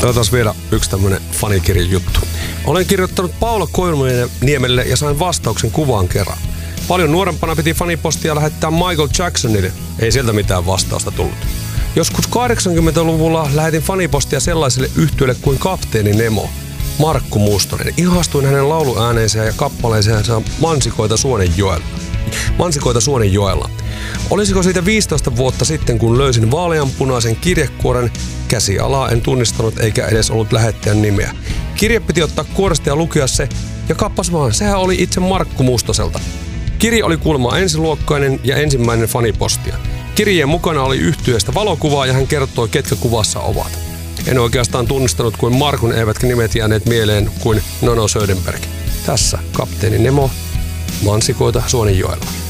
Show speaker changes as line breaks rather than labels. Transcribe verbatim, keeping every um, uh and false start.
Otetaan vielä yksi tämmönen fanikirjan juttu. Olen kirjoittanut Paula Koivuniemelle ja sain vastauksen kuvaan kerran. Paljon nuorempana piti fanipostia lähettää Michael Jacksonille. Ei sieltä mitään vastausta tullut. Joskus kahdeksankymmentäluvulla lähetin fanipostia sellaiselle yhtyeelle kuin Kapteeni Nemo, Markku Mustonen. Ihastuin hänen lauluääneensä ja kappaleeseensa Mansikoita Suonenjoella. Mansikoita Suonenjoella. Olisiko siitä viisitoista vuotta sitten, kun löysin vaaleanpunaisen kirjekuoren, käsialaa en tunnistanut eikä edes ollut lähettäjän nimeä. Kirje piti ottaa kuoresta ja lukea se, ja kappas vaan, sehän oli itse Markku Mustoselta. Kirje oli kuulemma ensiluokkainen ja ensimmäinen fanipostia. Kirjeen mukana oli yhtyeestä valokuvaa ja hän kertoi, ketkä kuvassa ovat. En oikeastaan tunnistanut kuin Markun, eivätkä nimet jääneet mieleen kuin Nono Söderberg. Tässä Kapteeni Nemo, Mansikoita Suonenjoella.